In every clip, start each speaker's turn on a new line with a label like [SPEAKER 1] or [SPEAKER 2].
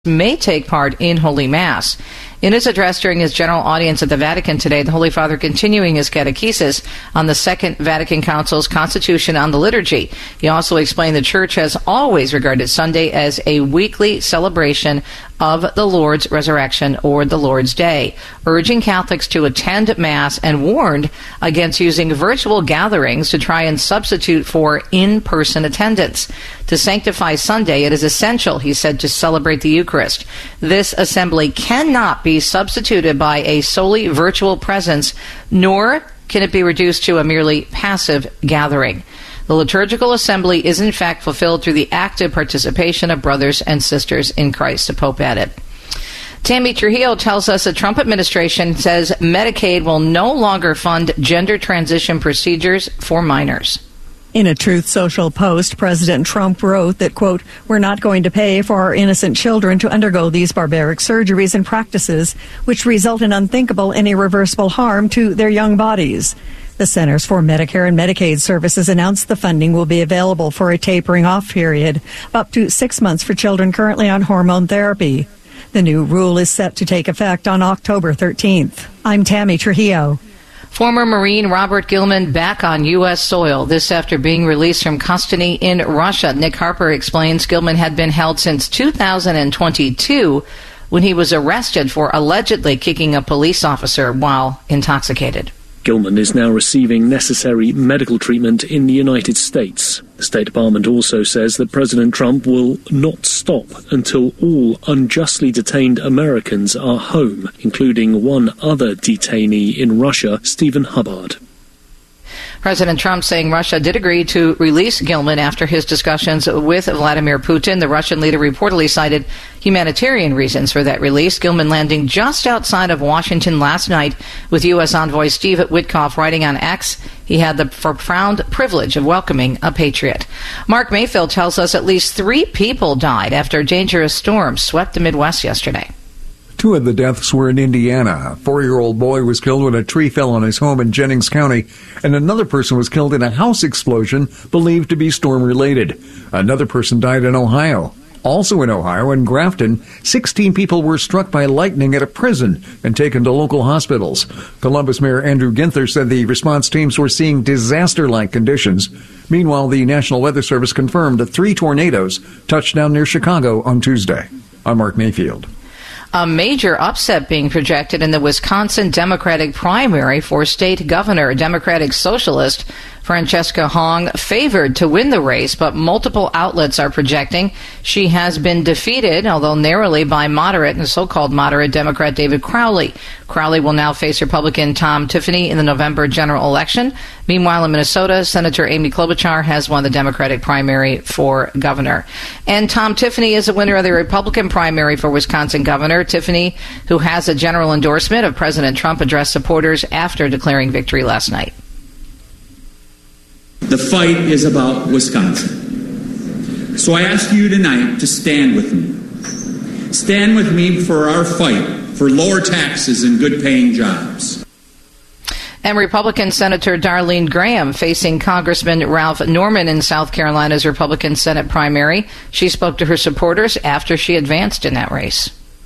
[SPEAKER 1] may take part in Holy Mass. In his address during his general audience at the Vatican today, the Holy Father continuing his catechesis on the Second Vatican Council's Constitution on the Liturgy. He also explained the Church has always regarded Sunday as a weekly celebration of the Lord's resurrection or the Lord's Day, urging Catholics to attend Mass and warned against using virtual gatherings to try and substitute for in-person attendance. To sanctify Sunday, it is essential, he said, to celebrate the Eucharist. This assembly cannot be substituted by a solely virtual presence, nor can it be reduced to a merely passive gathering. The liturgical assembly is in fact fulfilled through the active participation of brothers and sisters in Christ, the Pope added. Tammy Trujillo tells us the Trump administration says Medicaid will no longer fund gender transition procedures for minors.
[SPEAKER 2] In a Truth Social post, President Trump wrote that, quote, "We're not going to pay for our innocent children to undergo these barbaric surgeries and practices, which result in unthinkable and irreversible harm to their young bodies." The Centers for Medicare and Medicaid Services announced the funding will be available for a tapering off period of up to 6 months for children currently on hormone therapy. The new rule is set to take effect on October 13th. I'm Tammy Trujillo.
[SPEAKER 1] Former Marine Robert Gilman back on U.S. soil, this after being released from custody in Russia. Nick Harper explains Gilman had been held since 2022 when he was arrested for allegedly kicking a police officer while intoxicated.
[SPEAKER 3] Gilman is now receiving necessary medical treatment in the United States. The State Department also says that President Trump will not stop until all unjustly detained Americans are home, including one other detainee in Russia, Stephen Hubbard.
[SPEAKER 1] President Trump saying Russia did agree to release Gilman after his discussions with Vladimir Putin. The Russian leader reportedly cited humanitarian reasons for that release. Gilman landing just outside of Washington last night with U.S. envoy Steve Witkoff writing on X, he had the profound privilege of welcoming a patriot. Mark Mayfield tells us at least 3 people died after a dangerous storm swept the Midwest yesterday.
[SPEAKER 4] 2 of the deaths were in Indiana. A 4-year-old boy was killed when a tree fell on his home in Jennings County, and another person was killed in a house explosion believed to be storm-related. Another person died in Ohio. Also in Ohio, in Grafton, 16 people were struck by lightning at a prison and taken to local hospitals. Columbus Mayor Andrew Ginther said the response teams were seeing disaster-like conditions. Meanwhile, the National Weather Service confirmed that 3 tornadoes touched down near Chicago on Tuesday. I'm Mark Mayfield.
[SPEAKER 1] A major upset being projected in the Wisconsin Democratic primary for state governor. Democratic socialist Francesca Hong favored to win the race, but multiple outlets are projecting she has been defeated, although narrowly, by moderate and so-called moderate Democrat David Crowley. Crowley will now face Republican Tom Tiffany in the November general election. Meanwhile, in Minnesota, Senator Amy Klobuchar has won the Democratic primary for governor. And Tom Tiffany is the winner of the Republican primary for Wisconsin governor. Tiffany, who has a general endorsement of President Trump, addressed supporters after declaring victory last night.
[SPEAKER 5] The fight is about Wisconsin. So I ask you tonight to stand with me. Stand with me for our fight for lower taxes and good-paying jobs.
[SPEAKER 1] And Republican Senator Darlene Graham facing Congressman Ralph Norman in South Carolina's Republican Senate primary. She spoke to her supporters after she advanced in that race.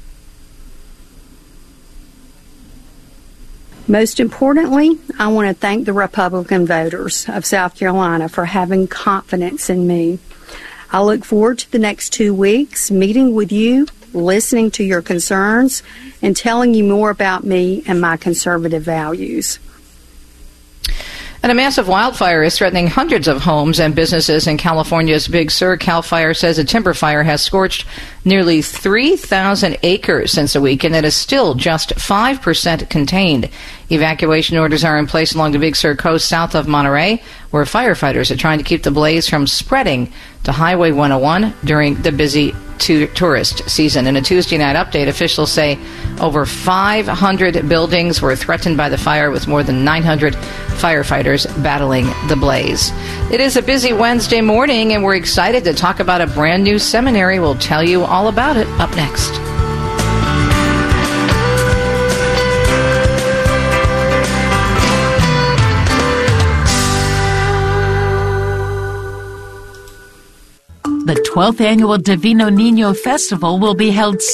[SPEAKER 6] Most importantly, I want to thank the Republican voters of South Carolina for having confidence in me. I look forward to the next 2 weeks, meeting with you, listening to your concerns, and telling you more about me and my conservative values.
[SPEAKER 1] And a massive wildfire is threatening hundreds of homes and businesses in California's Big Sur. CAL FIRE says a timber fire has scorched nearly 3,000 acres since the weekend and is still just 5% contained. Evacuation orders are in place along the Big Sur coast south of Monterey, where firefighters are trying to keep the blaze from spreading to Highway 101 during the busy tourist season. In a Tuesday night update, officials say over 500 buildings were threatened by the fire, with more than 900 firefighters battling the blaze. It is a busy Wednesday morning, and we're excited to talk about a brand new seminary. We'll tell you all about it up next.
[SPEAKER 7] The 12th annual Divino Niño Festival will be held